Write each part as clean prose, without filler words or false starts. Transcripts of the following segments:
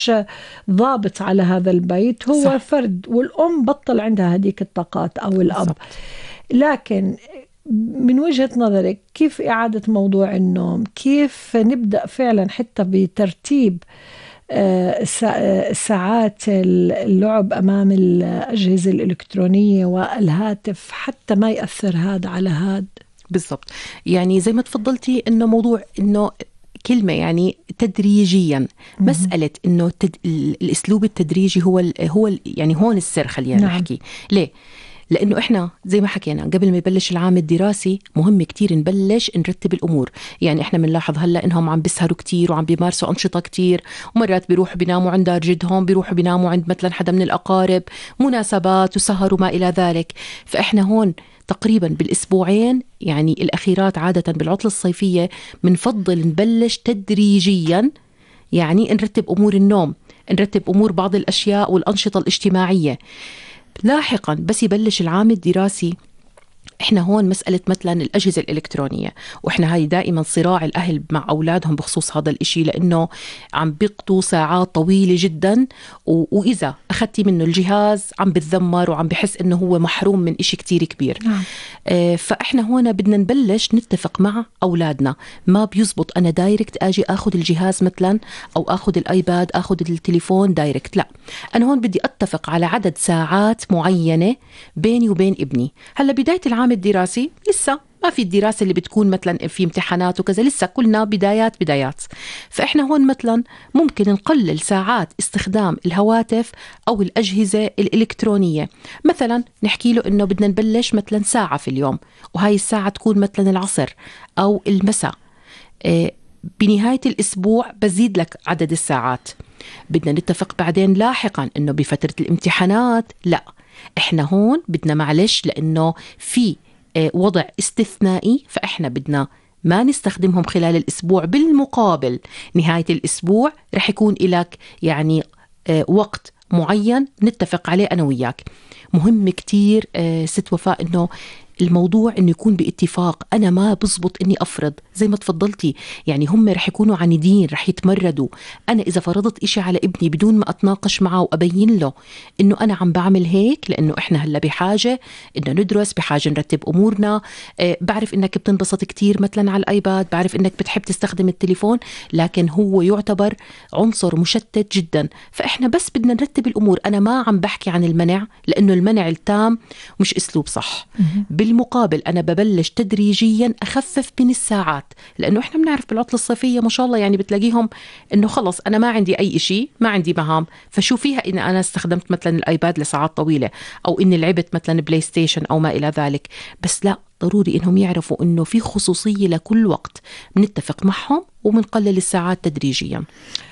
ضابط على هذا البيت، هو صح. فرد، والأم بطل عندها هذيك الطاقات أو الأب. بالضبط. لكن من وجهة نظرك كيف إعادة موضوع النوم؟ كيف نبدأ فعلا حتى بترتيب ساعات اللعب أمام الأجهزة الإلكترونية والهاتف حتى ما يأثر هذا على هذا؟ بالضبط. يعني زي ما تفضلتي إنه موضوع إنه كلمة يعني تدريجيا. مسألة إنه الأسلوب التدريجي هو يعني هون السر. خلينا نحكي ليه؟ لأنه إحنا زي ما حكينا قبل ما يبلش العام الدراسي مهم كتير نبلش نرتب الأمور. يعني إحنا بنلاحظ هلأ إنهم عم بيسهروا كتير وعم بيمارسوا أنشطة كتير، ومرات بيروحوا بيناموا عند دار جدهم، بيروحوا بيناموا عند مثلا حدا من الأقارب، مناسبات وسهر وما إلى ذلك. فإحنا هون تقريبا بالأسبوعين يعني الأخيرات عادة بالعطلة الصيفية منفضل نبلش تدريجيا، يعني نرتب أمور النوم، نرتب أمور بعض الأشياء والأنشطة الاجتماعية. لاحقا بس يبلش العام الدراسي احنا هون مسألة مثلا الأجهزة الإلكترونية، واحنا هاي دائما صراع الأهل مع أولادهم بخصوص هذا الاشي، لأنه عم بيقضوا ساعات طويلة جدا، وإذا أخذتي منه الجهاز عم بتذمر وعم بحس إنه هو محروم من اشي كتير كبير. فاحنا هون بدنا نبلش نتفق مع أولادنا. ما بيزبط أنا دايركت أجي أخذ الجهاز مثلا أو أخذ الآيباد أخذ التليفون دايركت، لا، أنا هون بدي أتفق على عدد ساعات معينة بيني وبين ابني. هلا بداية العام الدراسي لسه ما في الدراسة اللي بتكون مثلا في امتحانات وكذا، لسه كلنا بدايات. فإحنا هون مثلا ممكن نقلل ساعات استخدام الهواتف أو الأجهزة الإلكترونية. مثلا نحكي له إنه بدنا نبلش مثلا ساعة في اليوم، وهاي الساعة تكون مثلا العصر أو المساء. بنهاية الأسبوع بزيد لك عدد الساعات. بدنا نتفق بعدين لاحقا إنه بفترة الامتحانات لا، إحنا هون بدنا معلش لأنه في وضع استثنائي، فإحنا بدنا ما نستخدمهم خلال الأسبوع. بالمقابل نهاية الأسبوع رح يكون لك يعني وقت معين نتفق عليه أنا وياك. مهم كتير ست وفاء إنه الموضوع إنه يكون باتفاق. أنا ما بزبط إني أفرض زي ما تفضلتي، يعني هم رح يكونوا عنيدين، رح يتمردوا. أنا إذا فرضت إشي على ابني بدون ما أتناقش معه وأبين له إنه أنا عم بعمل هيك لأنه إحنا هلا بحاجة إنه ندرس، بحاجة نرتب أمورنا، بعرف إنك بتنبسط كتير مثلا على الآيباد، بعرف إنك بتحب تستخدم التليفون، لكن هو يعتبر عنصر مشتت جدا. فإحنا بس بدنا نرتب الأمور. أنا ما عم بحكي عن المنع، لأنه المنع التام مش أسلوب صح. بالمقابل أنا ببلش تدريجيا أخفف من الساعات، لأنه إحنا بنعرف بالعطلة الصيفية ما شاء الله يعني بتلاقيهم إنه خلص أنا ما عندي أي إشي، ما عندي مهام، فشو فيها إن أنا استخدمت مثلا الآيباد لساعات طويلة، أو إني لعبت مثلا بلاي ستيشن أو ما إلى ذلك. بس لا، ضروري إنهم يعرفوا إنه في خصوصية لكل وقت، بنتفق معهم وبنقلل الساعات تدريجيا.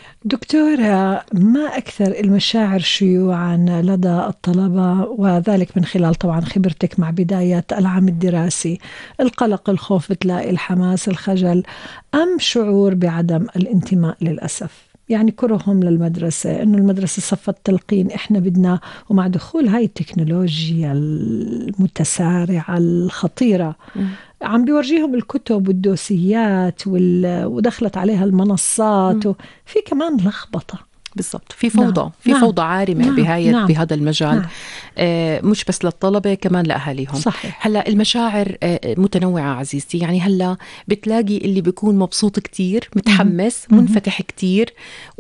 دكتورة، ما أكثر المشاعر شيوعا لدى الطلبة، وذلك من خلال طبعا خبرتك مع بداية العام الدراسي؟ القلق، الخوف، بتلاقي الحماس، الخجل، أم شعور بعدم الانتماء للأسف؟ يعني كرههم للمدرسة، إنه المدرسة صفت تلقين إحنا بدنا، ومع دخول هاي التكنولوجيا المتسارعة الخطيرة عم بيورجيهم الكتب والدوسيات ودخلت عليها المنصات، وفي كمان لخبطة. بالضبط، في فوضى. نعم. في فوضى عارمة. نعم. بهذا المجال. نعم. مش بس للطلبة، كمان لأهاليهم. صحيح. هلا المشاعر متنوعة عزيزتي. يعني هلا بتلاقي اللي بيكون مبسوط كتير، متحمس، منفتح كتير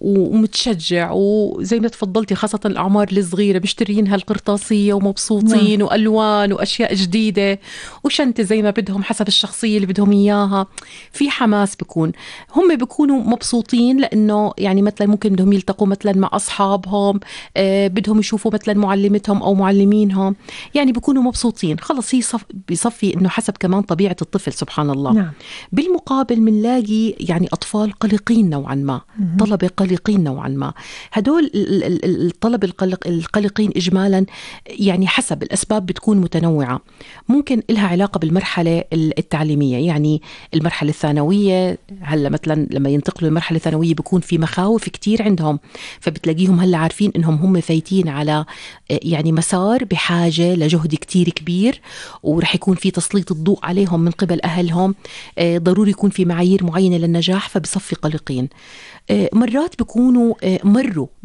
ومتشجع، وزي ما تفضلتي خاصة الأعمار الصغيرة بيشترين هالقرطاسية ومبسوطين. نعم. وألوان وأشياء جديدة وشنطة زي ما بدهم حسب الشخصية اللي بدهم إياها. في حماس بيكون، هم بيكونوا مبسوطين لأنه يعني مثلا ممكن بدهم يلتقوا مثلا مع أصحابهم، بدهم يشوفوا مثلا معلمتهم أو معلمينهم، يعني بيكونوا مبسوطين. خلص هي بيصفي إنه حسب كمان طبيعة الطفل سبحان الله. نعم. بالمقابل منلاقي يعني أطفال قلقين نوعا ما، طلبة قلقين نوعا ما. هدول الطلبة القلقين إجمالا يعني حسب الأسباب بتكون متنوعة. ممكن إلها علاقة بالمرحلة التعليمية، يعني المرحلة الثانوية. هلا مثلا لما ينتقلوا المرحلة الثانوية بيكون في مخاوف كتير عندهم، فبتلاقيهم هلا عارفين إنهم هم فايتين على يعني مسار بحاجة لجهد كتير كبير، ورح يكون في تسليط الضوء عليهم من قبل أهلهم، ضروري يكون في معايير معينة للنجاح، فبصفي قلقين. مرات بيكونوا مروا